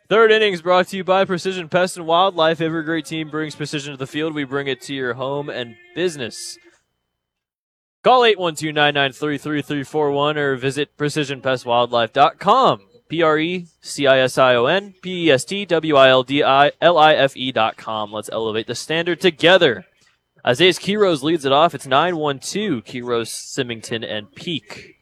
Third inning is brought to you by Precision Pest and Wildlife. Every great team brings precision to the field. We bring it to your home and business. Call 812-993-3341 or visit precisionpestwildlife.com. PRECISION-PESTWILDLIFE.com. Let's elevate the standard together. Isaiah Quiros leads it off. It's 9-1-2. Quiros, Symington, and Peak.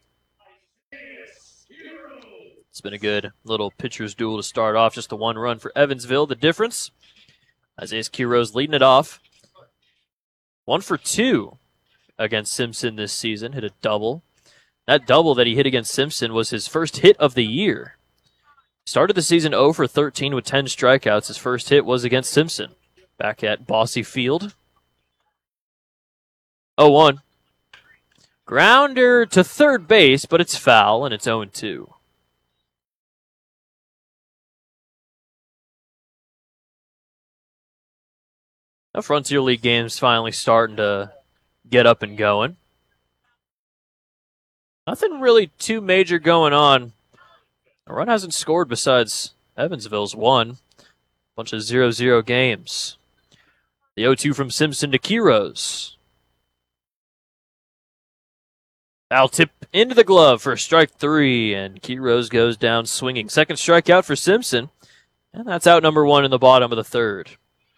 It's been a good little pitcher's duel to start off. Just a one run for Evansville. The difference, Isaiah Quiros leading it off. 1 for 2 against Simpson this season. Hit a double. That double that he hit against Simpson was his first hit of the year. Started the season 0 for 13 with 10 strikeouts. His first hit was against Simpson back at Bosse Field. 0-1. Grounder to third base, but it's foul, and it's 0-2. The Frontier League game's finally starting to get up and going. Nothing really too major going on. A run hasn't scored besides Evansville's one. Bunch of 0-0 games. The 0-2 from Simpson to Quiros. Foul tip into the glove for strike 3, and Quiros goes down swinging. Second strikeout for Simpson, and that's out number 1 in the bottom of the third.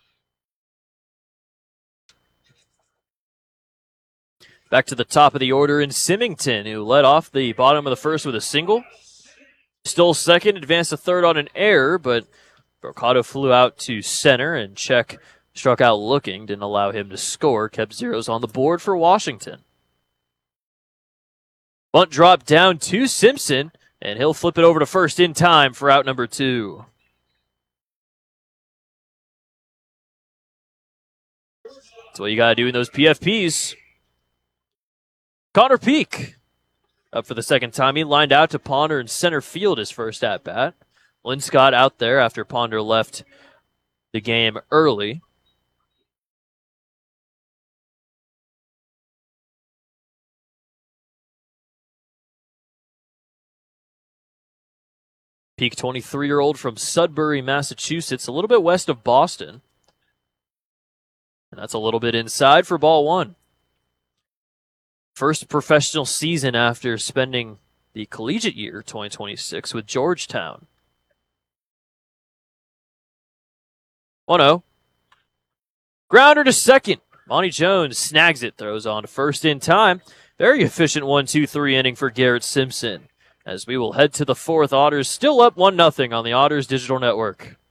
Back to the top of the order in Symington, who led off the bottom of the first with a single. Stole second, advanced to third on an error, but Brocado flew out to center, and Check struck out looking, didn't allow him to score, kept zeros on the board for Washington. Bunt dropped down to Simpson, and he'll flip it over to first in time for out number 2. That's what you got to do in those PFPs. Connor Peak up for the second time. He lined out to Ponder in center field his first at-bat. Linscott out there after Ponder left the game early. Peak, 23-year-old from Sudbury, Massachusetts, a little bit west of Boston. And that's a little bit inside for ball 1. First professional season after spending the collegiate year, 2026, with Georgetown. 1-0. Grounder to second. Monty Jones snags it, throws on to first in time. Very efficient 1-2-3 inning for Garrett Simpson. As we will head to the fourth, Otters still up 1-0 on the Otters Digital Network.